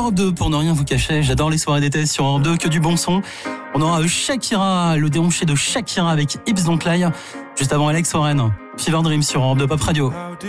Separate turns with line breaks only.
Europe 2, pour ne rien vous cacher, j'adore les soirées d'été sur Europe 2, que du bon son. On aura Shakira, le déhanché de Shakira avec Hips Don't Lie, juste avant Alex Warren, Fever Dream sur Europe 2 Pop Radio.